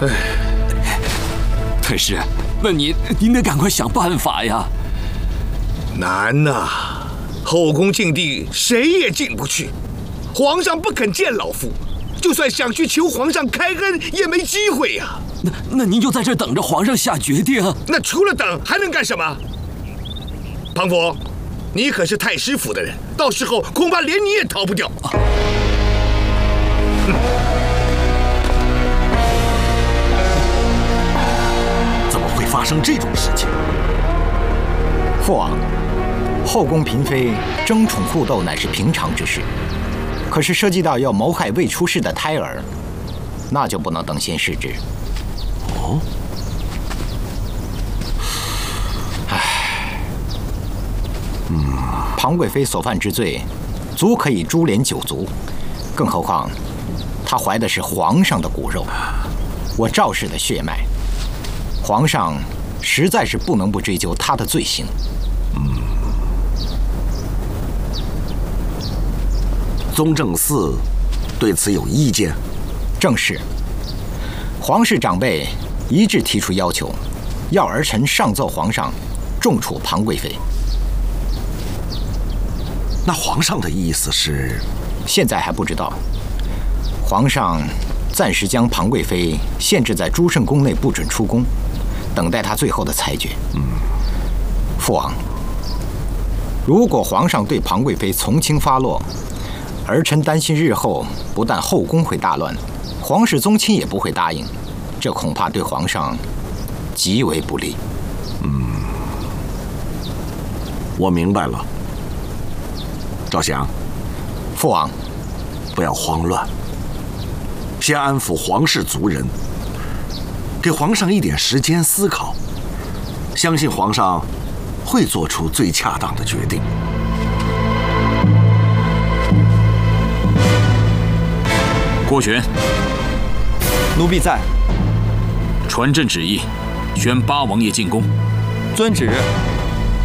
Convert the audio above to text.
太师，那您得赶快想办法呀！ 难呐，后宫禁地，谁也进不去。皇上不肯见老夫，就算想去求皇上开恩，也没机会呀。 那您就在这等着皇上下决定。 那除了等还能干什么？庞佛，你可是太师府的人，到时候恐怕连你也逃不掉。 怎么会发生这种事情？ 父王，后宫嫔妃争宠互斗乃是平常之事，可是涉及到要谋害未出世的胎儿，那就不能等闲视之。 哦， 庞贵妃所犯之罪，足可以株连9族，更何况她怀的是皇上的骨肉，我赵氏的血脉，皇上实在是不能不追究她的罪行。 宗正寺对此有意见？ 正是，皇室长辈一致提出要求，要儿臣上奏皇上，重处庞贵妃。 那皇上的意思是？ 现在还不知道。皇上暂时将庞贵妃限制在朱圣宫内，不准出宫，等待他最后的裁决。父王，如果皇上对庞贵妃从轻发落，儿臣担心日后不但后宫会大乱，皇室宗亲也不会答应，这恐怕对皇上极为不利。 我明白了。赵祥， 父王， 不要慌乱，先安抚皇室族人，给皇上一点时间思考，相信皇上会做出最恰当的决定。 郭玄， 奴婢在。 传朕旨意，宣8王爷进宫。 遵旨。